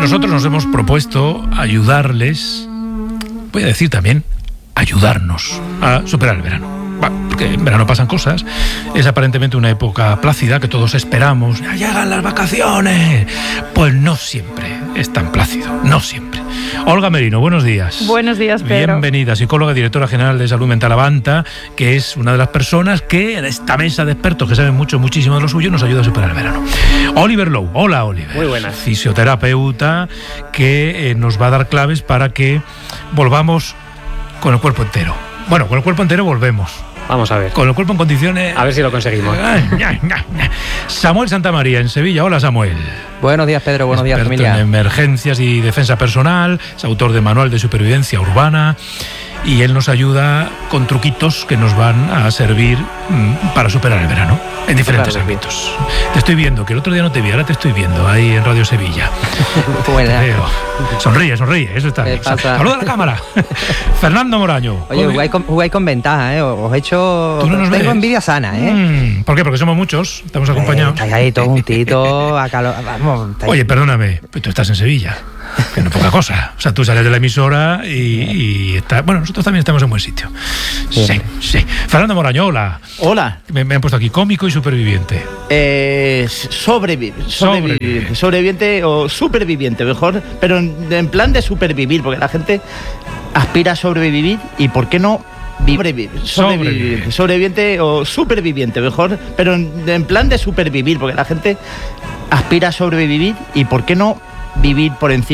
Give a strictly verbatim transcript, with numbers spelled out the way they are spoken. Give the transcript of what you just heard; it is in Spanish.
Nosotros nos hemos propuesto ayudarles, voy a decir también, ayudarnos a superar el verano. Porque en verano pasan cosas, es aparentemente una época plácida que todos esperamos, ya llegan las vacaciones. Pues no siempre es tan plácido, no siempre. Olga Merino, buenos días. Buenos días, Pedro. Bienvenida, psicóloga y directora general de Salud Mental Avanta, que es una de las personas que en esta mesa de expertos que saben mucho, muchísimo de lo suyo, nos ayuda a superar el verano. Oliver Lowe, hola Oliver. Muy buenas. Fisioterapeuta que eh, nos va a dar claves para que volvamos con el cuerpo entero. Bueno, con el cuerpo entero volvemos. Vamos a ver. Con el cuerpo en condiciones... A ver si lo conseguimos. Samuel Santamaría, en Sevilla. Hola, Samuel. Buenos días, Pedro. Buenos días, Experto familia. en emergencias y defensa personal, es autor de Manual de Supervivencia Urbana, y él nos ayuda con truquitos que nos van a servir mmm, para superar el verano, en diferentes claro, ámbitos. Te estoy viendo, que el otro día no te vi, ahora te estoy viendo, ahí en Radio Sevilla. Buena. Te veo. Sonríe, sonríe, eso está bien. Saluda a la cámara. Fernando Moraño. Oye, jugáis con, jugáis con ventaja, ¿eh? Os he hecho... ¿Tú no nos tengo ves? envidia sana, ¿eh? Mm, ¿Por qué? Porque somos muchos, estamos acompañados. Eh, estáis ahí todos juntitos, a calor... Vamos, estáis... Oye, perdóname, pero tú estás en Sevilla, que no es poca cosa. O sea, tú sales de la emisora y, y está, bueno, nosotros también estamos en buen sitio. Sí, sí. sí. Fernando Moraño, hola. Hola. Me, me han puesto aquí cómico y superviviente. Eh, sobrevi sobreviviente, Sobreviviente. sobreviviente o superviviente, mejor, pero en, en plan de supervivir, porque la gente aspira a sobrevivir y ¿por qué no vivir? Sobreviviente, sobreviviente o superviviente, mejor, pero en, en plan de supervivir, porque la gente aspira a sobrevivir y ¿por qué no vivir por encima